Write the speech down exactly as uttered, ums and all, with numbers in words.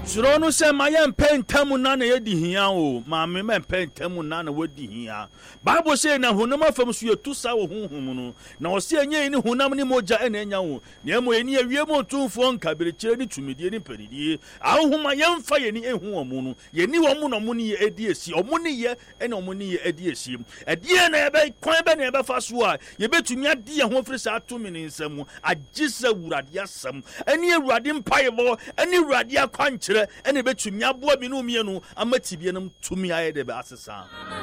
Suro no se ma ye mpentamu na na ye di hia o ma me me mpentamu na na wadi hia. Bible say na honam afam so ye tusa wo honhom no na o se enye ni honam ni moja ena enya wo na emo eni awie mo tumfo nkaberekire ni tumidie ni panidie ahoma ye mfa ye ni ehu omo no ye ni wo mo no mo ni ye edi esi omo ni ye ena omo ni ye edi esi edie na ye be kwan be na ye be fa so a ye betumi ade ye ho firi sa atumi ni nsam agisa wurade asam eni awurade mpaebo eni awurade akwankyere ene betumi aboa bi no mienu amatibie nam tumi ayede be asesa.